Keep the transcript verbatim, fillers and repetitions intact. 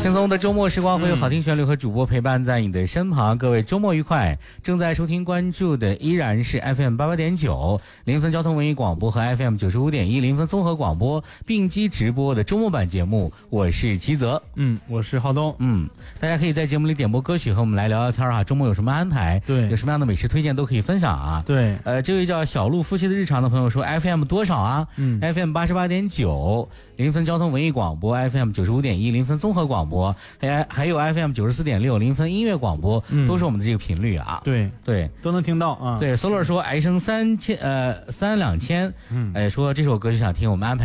轻松的周末时光会有好听旋律和主播陪伴在你的身旁，各位周末愉快。正在收听关注的依然是 F M 八八点九临汾交通文艺广播和 F M 九十五点一临汾综合广播并机直播的周末版节目，我是齐泽。 嗯，我是浩东。 嗯，大家可以在节目里点播歌曲和我们来聊聊天啊，周末有什么安排？ 对， 有什么样的美食推荐都可以分享啊。 对， 呃，这位叫小鹿夫妻的日常的朋友说 F M 多少啊？嗯 ，F M 八十八点九临汾交通文艺广播 ，F M 九十五点一临汾综合广播，还还有 F M 九十四点六临汾音乐广播，嗯，都是我们的这个频率啊。 对对， 都能听到啊。 对 ，Solar 说，癌生三千呃三两千，嗯，哎，说这首歌就想听，我们安排。